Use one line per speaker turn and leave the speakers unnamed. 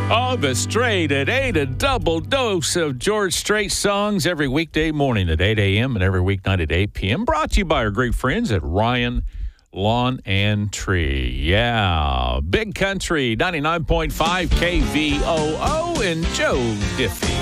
On the Straight at 8, a double dose of George Strait songs every weekday morning at 8 a.m. and every weeknight at 8 p.m. Brought to you by our great friends at Ryan Lawn and Tree. Yeah, Big Country 99.5 KVOO and Joe Diffie.